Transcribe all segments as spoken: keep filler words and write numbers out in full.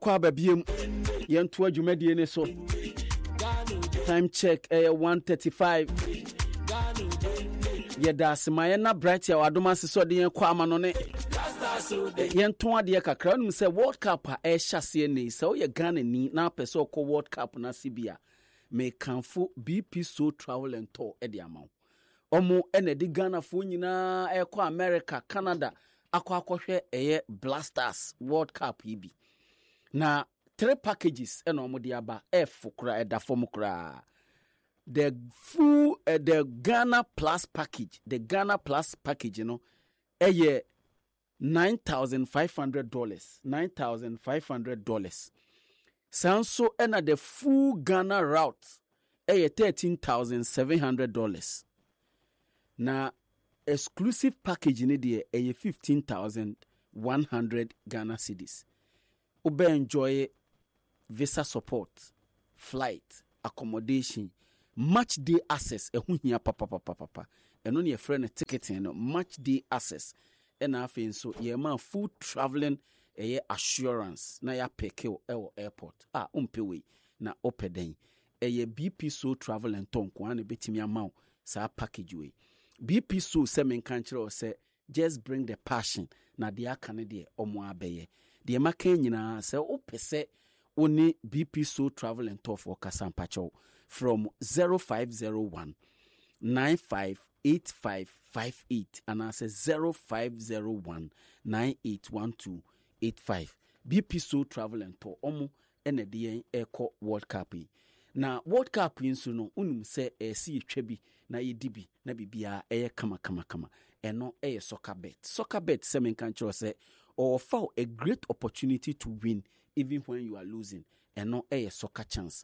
kwa babiem yento adwumadie ne so. Time check eh one thirty-five. Yeda semaye na bright ya wadoma seso de yen kwa amano ne. Yento ade kakra num se World Cup a e hyase ne se o ye Ghana ni na pese okọ World Cup na sibia. Me kanfo B P So Travel and Tour e de amaw. Omo ene di Ghana fo nyina e kwa America, Canada, akwa akohwe eye Blasters World Cup ibi. Na three packages ene omo di aba F kura e da form kura. The full uh, the Ghana Plus package, the Ghana Plus package, you know, eye nine thousand five hundred dollars, nine thousand five hundred dollars. Sounds so ena the full Ghana route, eye thirteen thousand seven hundred dollars. Na exclusive package in the eye fifteen thousand one hundred Ghana cedis. Ube enjoy visa support, flight, accommodation, match day access. Ehu hia papa papa papa. Eno ne friend ticketing no match day access. Ena afen so ye man full traveling eye assurance na ya peke o airport. Ah umpe we na opeden. Eye B P So Travel and Tour ko an betimi amaw sa package we. B P So se men kan kire o se just bring the passion na de aka ne de omo abeye. De maka nyina se opese oni B P So Travel and Tour for Kasampacho from zero five zero one nine five eight five five eight and I say zero five zero one nine eight one two eight five. B P So Travel and Tour omo ene de eko World Cup. Na World Cup inso no unum se e si twa na ye dibi na bibia e kama kama kama eno e soccer bet. Soccer bet se men kan kire say offer a great opportunity to win even when you are losing. Eno e soccer chance.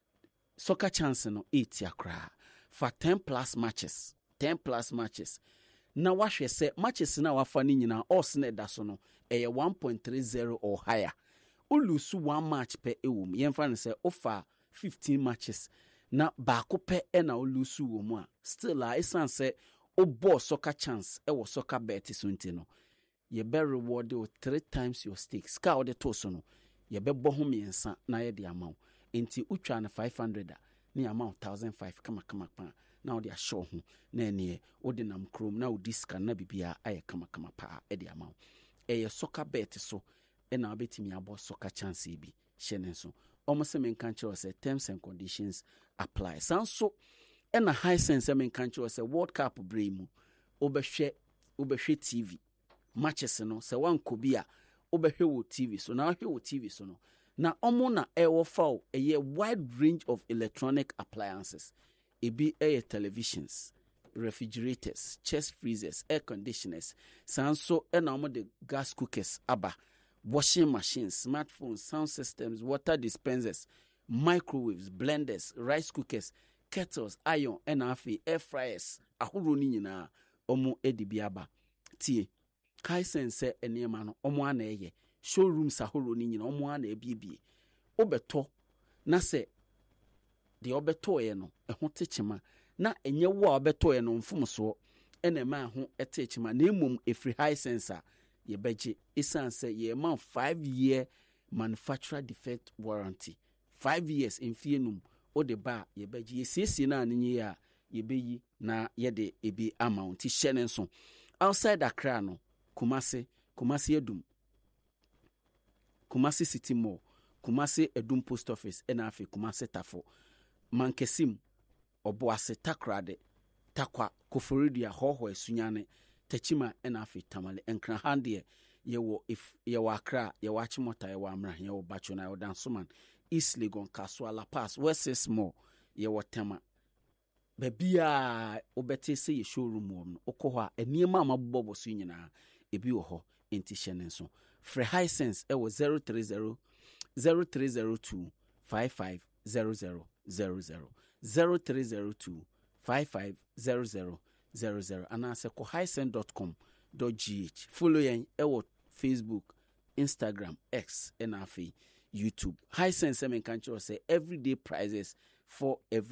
Soccer chance no eight yakra for ten plus matches. ten plus matches. Na wahwe say matches na wafa ni nyina odds na da so no e one point three zero or higher. Ulusu one match per ewum. Yemfa ne say offer fifteen matches na baako pe e na ulusu wo mu a still a isan say obo soccer chance e wo soccer bet so nti no ye be reward you three times your stakes ka o de to so no ye be bo ho miensa na ye de amount nti utwa na five hundred a ni amount one thousand five kama kama pa na o de show ho na ene o de nam krom na o diska na bibia aye kama kama pa e de amount e ye soccer bet so e na obetimi abo soccer chance e bi hyene so almost men can say terms and conditions apply. Sounds so and a high sense men can say World Cup bremu obehwe obehwe T V matches no say one kobia obehwe wo T V so now hwe wo T V so no na omo na e wo fa a wide range of electronic appliances e be air televisions, refrigerators, chest freezers, air conditioners. Sounds so and omo the gas cookers aba, washing machines, smartphones, sound systems, water dispensers, microwaves, blenders, rice cookers, kettles, iron, and air fryers. Ahuru ni nyina omo edibiaba. Tie. Kai sense enema no omo ana eye. Showrooms ahuru ni nyina omo ana ebibie. Obeto na se de obeto ye no eho techema na enye wo obeto ye no mfumso ene ma ho etechema na emum efri high sensor ye beje isan say ye man five year manufacturer defect warranty five years in fienum o de ba ye beje ye siesie na anyi ya ye beyi na ye de ebi amount hyene nso outside Accra no Kumasi Kumasi Edum Kumasi City Mall Kumasi Edum Post Office ena afi Kumasi Tafo Mankesim Oboase Takrade Takwa Koforidia Hoho Esunyane Techima ena afi Tamale enkran handie yewo if yewo Accra yewo Achimota yewo Amra yewo Bachona yewo Dansoman East Legon Kaswa La Pass West Small yewo Tema Bebia obete se ye showroom wom okoho a eniema amabobo so nyina ebi wo ho enti hyene nso Free High Sense e wo zero three zero zero three zero two five five zero zero zero zero zero three zero two five five zero zero zero zero and answer ko highsense dot com dot g h. Follow yen e wo Facebook, Instagram, X, and afi YouTube. Highsense men can say everyday prizes for every